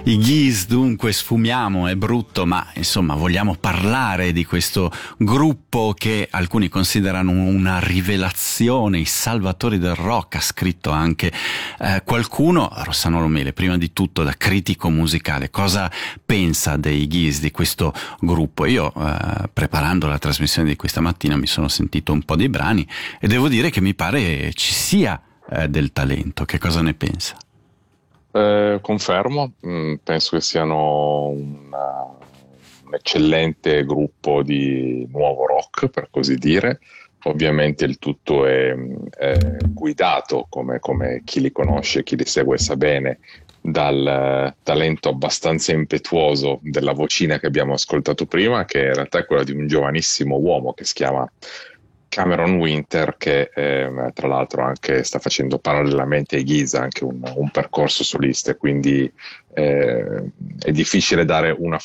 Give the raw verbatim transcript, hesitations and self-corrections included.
I Gees, dunque, sfumiamo, è brutto, ma insomma vogliamo parlare di questo gruppo che alcuni considerano una rivelazione, i salvatori del rock. Ha scritto anche eh, qualcuno, Rossano Lomele, prima di tutto da critico musicale, cosa pensa dei Gees, di questo gruppo? Io eh, preparando la trasmissione di questa mattina mi sono sentito un po' dei brani e devo dire che mi pare ci sia eh, del talento. Che cosa ne pensa? Eh, confermo, mm, penso che siano una- un eccellente gruppo di nuovo rock, per così dire. Ovviamente il tutto è, è guidato, come, come chi li conosce, chi li segue sa bene, dal eh, talento abbastanza impetuoso della vocina che abbiamo ascoltato prima, che in realtà è quella di un giovanissimo uomo che si chiama Cameron Winter, che eh, tra l'altro anche sta facendo parallelamente ai Gees anche un, un percorso solista, quindi eh, è difficile dare una